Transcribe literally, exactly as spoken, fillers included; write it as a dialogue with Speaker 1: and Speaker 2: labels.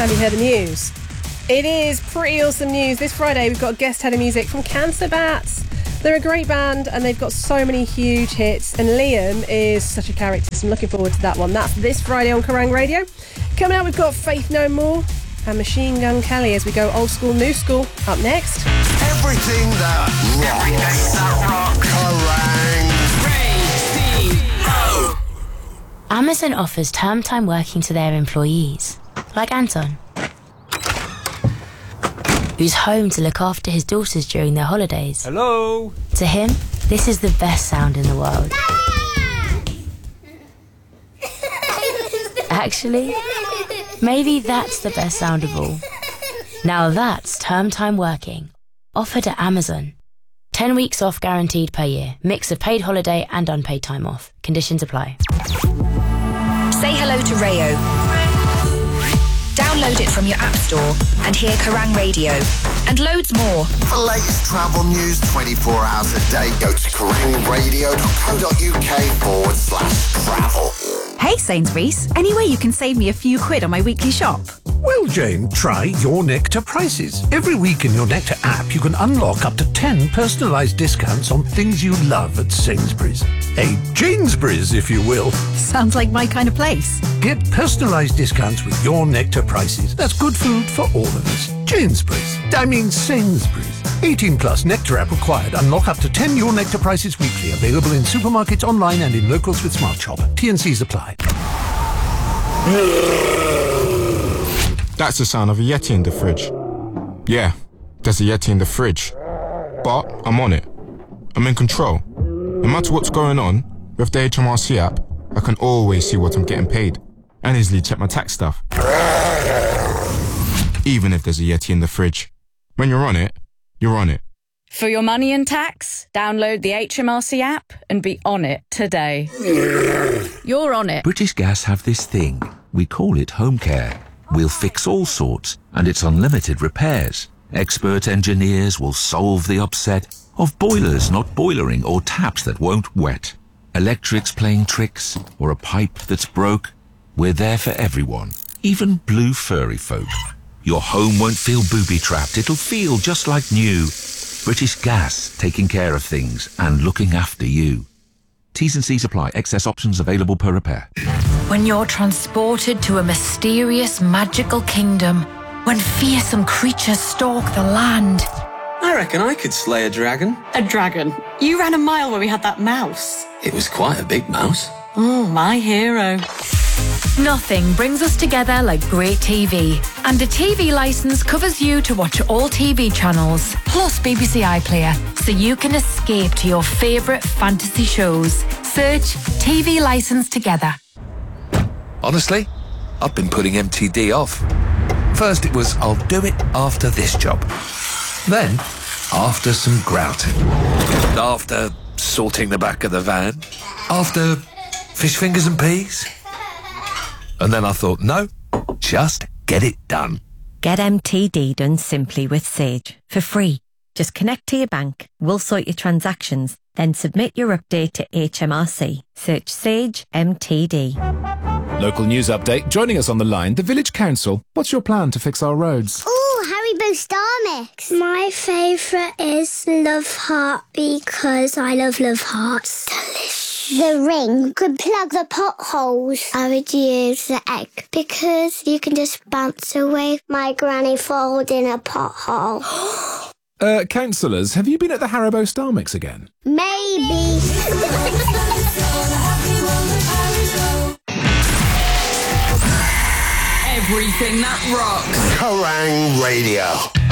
Speaker 1: Have you heard the news? It is pretty awesome news. This Friday we've got guest head of music from Cancer Bats. They're a great band and they've got so many huge hits, and Liam is such a character, so I'm looking forward to that one. That's this Friday on Kerrang Radio. Coming up, we've got Faith No More and Machine Gun Kelly as we go old school, new school. Up next.
Speaker 2: Everything that rocks. Everything that rocks.
Speaker 3: Radio. Amazon offers term time working to their employees, like Anton, who's home to look after his daughters during their holidays.
Speaker 4: Hello?
Speaker 3: To him, this is the best sound in the world. Actually, maybe that's the best sound of all. Now that's term time working, offered at Amazon. Ten weeks off guaranteed per year. Mix of paid holiday and unpaid time off. Conditions apply.
Speaker 5: Say hello to Rayo. Download it from your app store and hear Kerrang Radio and loads more.
Speaker 2: For the latest travel news twenty-four hours a day, go to kerrangradio.co.uk forward slash travel.
Speaker 6: Hey Sainsbury's, any way you can save me a few quid on my weekly shop?
Speaker 7: Well, Jane, try Your Nectar prices. Every week in Your Nectar app, you can unlock up to ten personalised discounts on things you love at Sainsbury's. A Janesbury's, if you will.
Speaker 6: Sounds like my kind of place.
Speaker 7: Get personalised discounts with Your Nectar prices. That's good food for all of us. Janesbury's. I mean Sainsbury's. eighteen plus Nectar app required. Unlock up to ten Your Nectar prices weekly. Available in supermarkets, online and in locals with Smart Shop. T and C's apply.
Speaker 8: That's the sound of a Yeti in the fridge. Yeah, there's a Yeti in the fridge. But I'm on it. I'm in control. No matter what's going on, with the H M R C app, I can always see what I'm getting paid and easily check my tax stuff. Even if there's a Yeti in the fridge. When you're on it, you're on it.
Speaker 9: For your money and tax, download the H M R C app and be on it today. You're on it.
Speaker 10: British Gas have this thing. We call it home care. We'll fix all sorts, and it's unlimited repairs. Expert engineers will solve the upset of boilers not boilering or taps that won't wet. Electrics playing tricks, or a pipe that's broke. We're there for everyone, even blue furry folk. Your home won't feel booby-trapped. It'll feel just like new. British Gas, taking care of things and looking after you. T's and C's apply. Excess options available per repair.
Speaker 11: When you're transported to a mysterious, magical kingdom, when fearsome creatures stalk the land.
Speaker 12: I reckon I could slay a dragon.
Speaker 13: A dragon? You ran a mile when we had that mouse.
Speaker 12: It was quite a big mouse.
Speaker 13: Oh, my hero.
Speaker 11: Nothing brings us together like great T V. And a T V licence covers you to watch all T V channels, plus B B C iPlayer, so you can escape to your favourite fantasy shows. Search T V licence together.
Speaker 14: Honestly, I've been putting M T D off. First it was, I'll do it after this job. Then, after some grouting. After sorting the back of the van. After fish fingers and peas. And then I thought, no, just get it done.
Speaker 15: Get M T D done simply with Sage, for free. Just connect to your bank, we'll sort your transactions, then submit your update to H M R C. Search Sage M T D.
Speaker 16: Local news update. Joining us on the line, the Village Council. What's your plan to fix our roads?
Speaker 17: Ooh, Haribo Star Mix. My favourite is Love Heart because I love Love Hearts. Delicious. The ring could plug the potholes. I would use the egg because you can just bounce away my granny falls in a pothole.
Speaker 16: Uh, councillors, have you been at the Haribo Star Mix again?
Speaker 17: Maybe.
Speaker 2: Everything that rocks. Kerrang Radio.